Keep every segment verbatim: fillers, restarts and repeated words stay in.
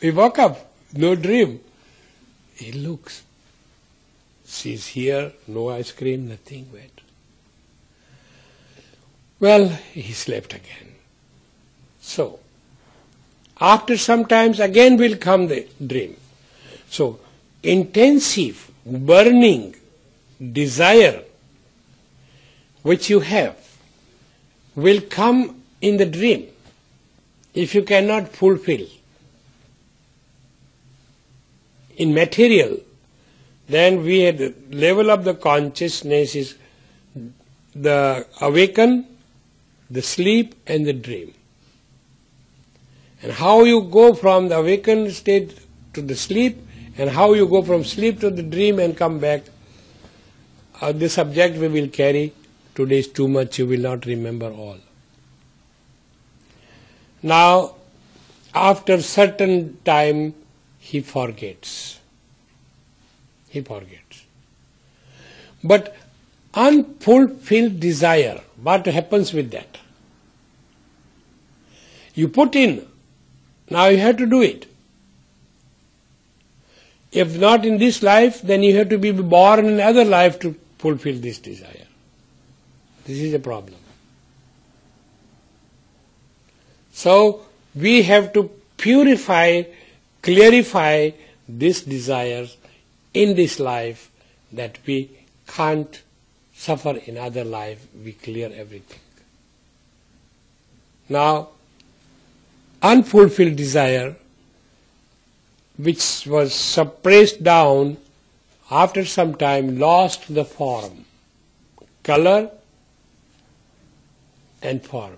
He woke up, no dream. He looks. She's here, no ice cream, nothing wet. Well, he slept again. So, after some times again will come the dream. So, intensive, burning desire which you have will come in the dream if you cannot fulfill. In material, then we had the level of the consciousness is the awaken, the sleep and the dream. And how you go from the awakened state to the sleep and how you go from sleep to the dream and come back, uh, the subject we will carry. Today is too much, you will not remember all. Now, after certain time, he forgets. He forgets. But unfulfilled desire, what happens with that? You put in, now you have to do it. If not in this life, then you have to be born in another life to fulfill this desire. This is a problem. So, we have to purify, clarify these desires in this life that we can't suffer in other life, we clear everything. Now, unfulfilled desire, which was suppressed down, after some time lost the form, color and form.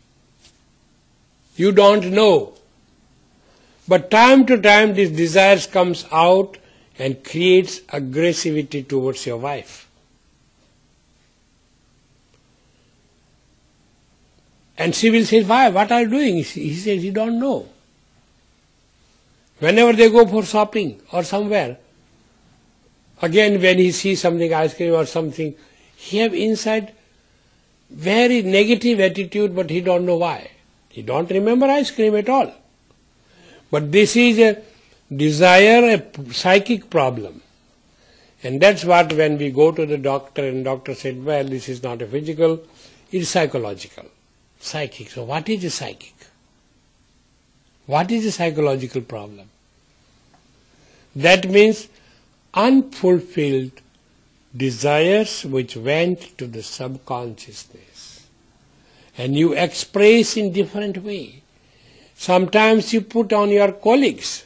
You don't know. But time to time this desire comes out and creates aggressivity towards your wife. And she will say, why? What are you doing? He says, you don't know. Whenever they go for shopping or somewhere, again when he sees something, ice cream or something, he have inside very negative attitude, but he don't know why. He don't remember ice cream at all. But this is a desire, a psychic problem. And that's what when we go to the doctor and doctor said, well, this is not a physical, it is psychological. Psychic. So what is a psychic? What is a psychological problem? That means unfulfilled desires which went to the subconsciousness. And you express in different way. Sometimes you put on your colleagues.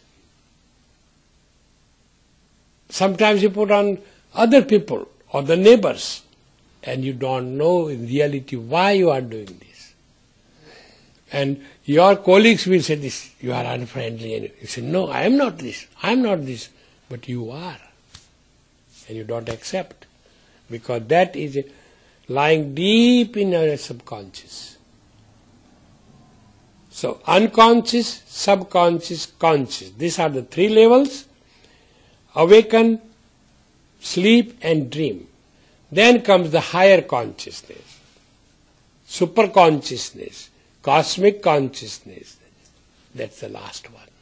Sometimes you put on other people or the neighbors. And you don't know in reality why you are doing this. And your colleagues will say this, you are unfriendly. And you say, no, I am not this, I am not this. But you are. And you don't accept. Because that is lying deep in our subconscious. So unconscious, subconscious, conscious. These are the three levels. Awaken, sleep and dream. Then comes the higher consciousness, super consciousness, cosmic consciousness. That's the last one.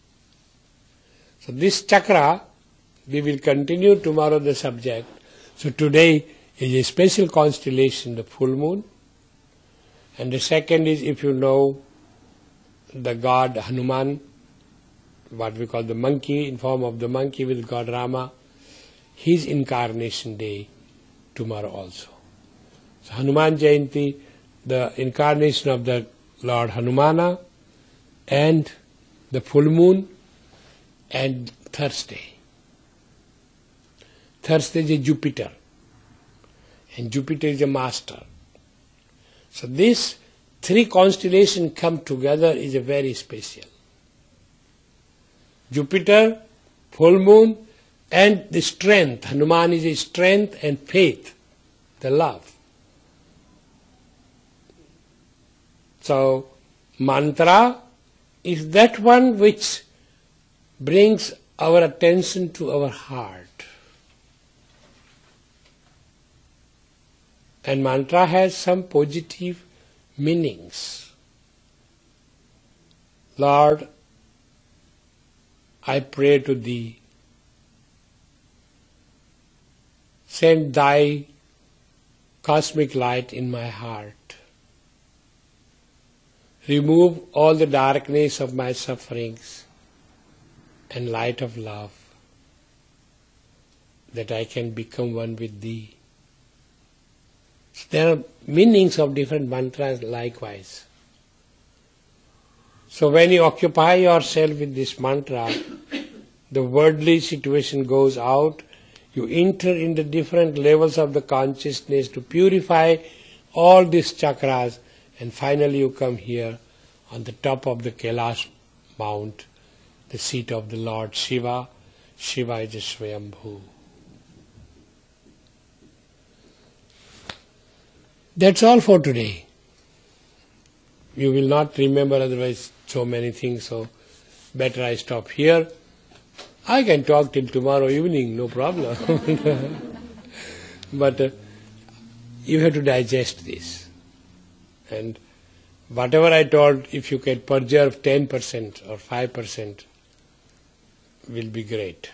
So this chakra, we will continue tomorrow the subject. So today is a special constellation, the full moon. And the second is, if you know the god Hanuman, what we call the monkey, in form of the monkey with God Rama, his incarnation day tomorrow also. So Hanuman Jayanti, the incarnation of the Lord Hanumana, and the full moon, and Thursday. Thursday is a Jupiter, and Jupiter is a master. So these three constellations come together is a very special. Jupiter, full moon, and the strength. Hanuman is a strength and faith, the love. So, mantra is that one which brings our attention to our heart. And mantra has some positive meanings. Lord, I pray to Thee. Send Thy cosmic light in my heart. Remove all the darkness of my sufferings and light of love, that I can become one with Thee. So there are meanings of different mantras likewise. So when you occupy yourself with this mantra, the worldly situation goes out, you enter into different levels of the consciousness to purify all these chakras, and finally you come here on the top of the Kailash Mount, the seat of the Lord Shiva. Shiva is a Swayambhu. That's all for today. You will not remember otherwise so many things, so better I stop here. I can talk till tomorrow evening, no problem. But uh, you have to digest this. And whatever I told, if you can preserve ten percent or five percent, will be great.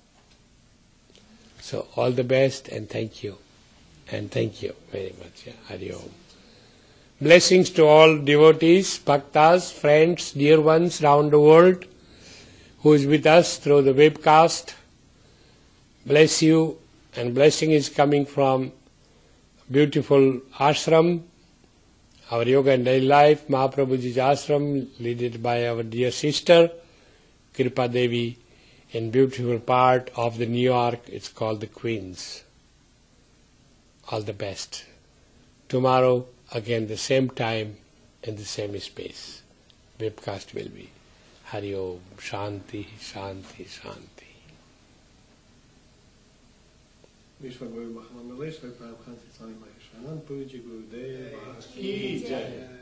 So all the best and thank you. And thank you very much. Yeah, Hari Om. Blessings to all devotees, bhaktas, friends, dear ones round the world who is with us through the webcast. Bless you, and blessing is coming from beautiful ashram, our Yoga and Daily Life, Mahaprabhuji's ashram, led by our dear sister, Kripa Devi, in beautiful part of the New York. It's called the Queens. All the best. Tomorrow, again, the same time and the same space. Webcast will be. Hari Om. Shanti, Shanti, Shanti. Vishwa Guru Mahamamalesh, Prabhupada Santi Mai Shanam Puji Gurudeva Ki Jai.